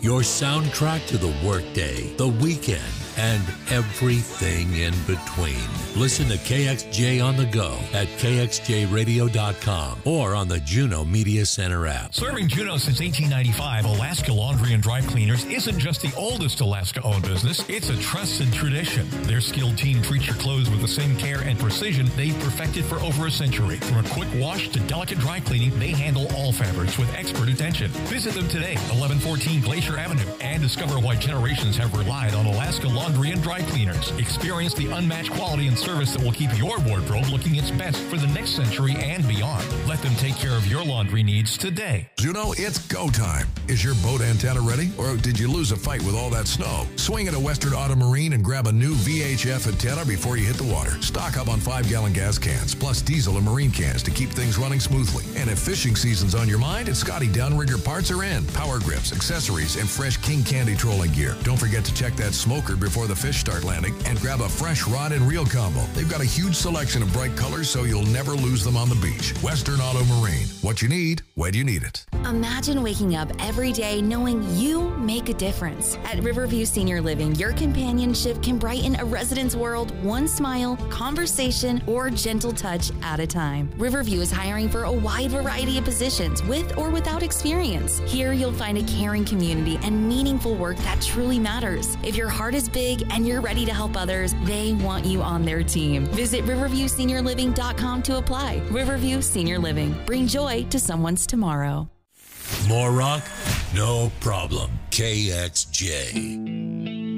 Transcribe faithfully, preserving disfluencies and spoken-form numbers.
your soundtrack to the workday, the weekend, and everything in between. Listen to K X J on the go at K X J radio dot com or on the Juno Media Center app. Serving Juno since eighteen ninety-five, Alaska Laundry and Dry Cleaners isn't just the oldest Alaska-owned business, it's a trusted tradition. Their skilled team treats your clothes with the same care and precision they've perfected for over a century. From a quick wash to delicate dry cleaning, they handle all fabrics with expert attention. Visit them today, eleven fourteen Glacier Avenue, and discover why generations have relied on Alaska Laundry and Dry Cleaners. Experience the unmatched quality and service that will keep your wardrobe looking its best for the next century and beyond. Let them take care of your laundry needs today. Juno, it's go time. Is your boat antenna ready, or did you lose a fight with all that snow? Swing into Western Auto Marine and grab a new V H F antenna before you hit the water. Stock up on five-gallon gas cans, plus diesel and marine cans to keep things running smoothly. And if fishing season's on your mind, it's Scotty Downrigger parts are in. Power grips, accessories, and fresh King Candy trolling gear. Don't forget to check that smoker before the fish start landing and grab a fresh rod and reel combo. They've got a huge selection of bright colors, so you'll never lose them on the beach. Western Auto Marine. What you need, when you need it. Imagine waking up every day knowing you make a difference. At Riverview Senior Living, your companionship can brighten a resident's world one smile, conversation, or gentle touch at a time. Riverview is hiring for a wide variety of positions with or without experience. Here you'll find a caring community and meaningful work that truly matters. If your heart is big and you're ready to help others, they want you on their team. Visit riverview senior living dot com to apply. Riverview Senior Living. Bring joy to someone's tomorrow. More rock? No problem. K X J.